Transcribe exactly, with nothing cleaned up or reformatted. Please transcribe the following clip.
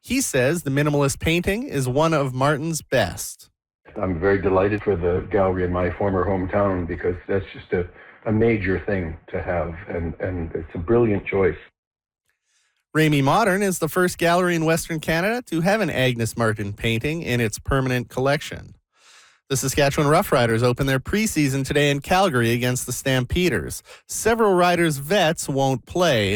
He says the minimalist painting is one of Martin's best. I'm very delighted for the gallery in my former hometown because that's just a, a major thing to have, and, and it's a brilliant choice. Ramey Modern is the first gallery in Western Canada to have an Agnes Martin painting in its permanent collection. The Saskatchewan Roughriders open their preseason today in Calgary against the Stampeders. Several Riders vets won't play.